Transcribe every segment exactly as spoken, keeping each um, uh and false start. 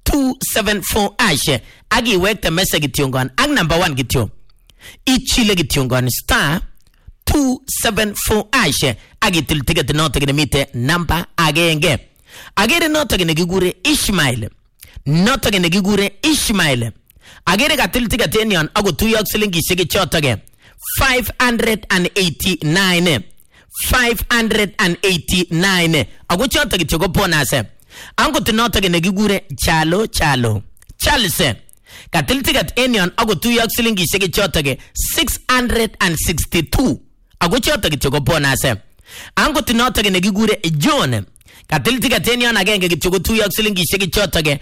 two seven four hash agi wekte message kityongon ak number one kityo ichile kityongon star two seven four hash agi til ticket noto gnemite number agenge agere noto gnegigure Ishmael noto gnegigure Ishmael agere gatil ticket enion ago tuyok silingi shege chotoge five hundred eighty-nine five hundred eighty-nine ago chotoge chogo bonase ango tinoto gnegigure chalo chalo chalse gatil ticket enion ago tuyok silingi shege chotoge six hundred sixty-two ago chotoge chogo bonase ango tinoto gnegigure John katil ticket enion agenge chogo tuyok silingi shege chotoge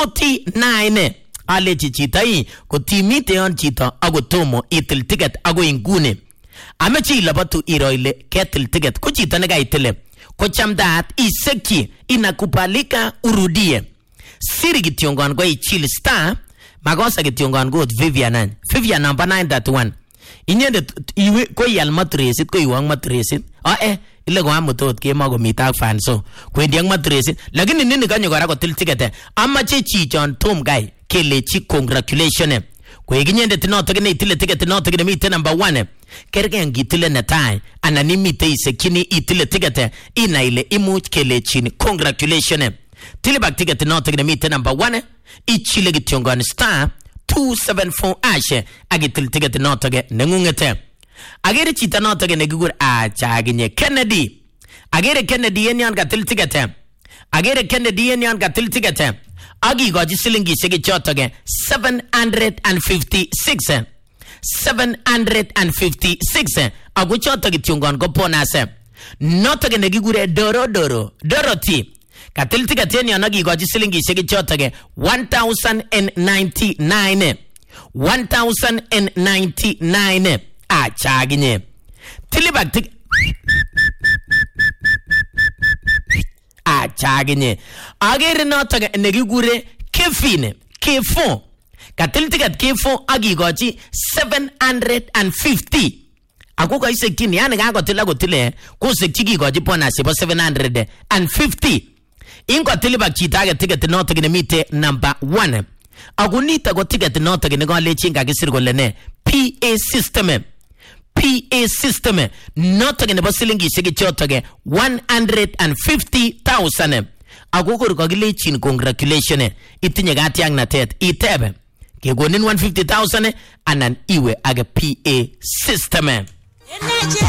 forty-nine ale chichita yi ko timite yon chito ago tomo itil ticket ago ingune amechi labatu iroile ketil ticket ko chito ne gaitile ko chamdat iseki inakubalika urudie siri kityongon ko ichil star magosa kityongon go Vivian Vivian number nine thirty-one inyende iwe ko yal matresit ko iwang matresit a eh ile ko amutot ke mago mitak fan so kwendi ang matresit lakini nini kanyo kora ko til ticket amache chichon tom guy kelechi congratulations ko iginyende tinoto gene itile ticket tinoto gene mite number one kerge ngitile netai anani mite isekini itile ticket ina ile imuch kelechi congratulations tile bak ticket tinoto gene mite number one ichile gityongon star two seven four hash agitil ticket tinoto ge nengungete agere chita noto ge negigur a chaginye Kennedy agere Kennedy enion gatil ticket agere Kennedy enion gatil ticket agi goji silingi shege chotoge seven hundred fifty-six seven hundred fifty-six agu chotoge tyongon go ponase notoge negigure doro doro doroti katil ticket enion agi goji silingi shege chotoge one thousand ninety-nine one thousand ninety-nine a chaginye tilibak tik a chaginye agere noto negigure Kefine K four katil ticket K four agi gochi seven hundred fifty akuko isekini yani ga gotila gotile ko sekiki gochi pona sebo seven hundred fifty inko tilibak chita ga ticket noto gnemite number one agunita go ticket noto gne go lechinga gisir golene P A system P A system noto gne basilingi shege chotoge one hundred fifty thousand agogo ko gilechin congratulations itinye gati ang natet itebe ke gonin one hundred fifty thousand anan iwe aga P A system.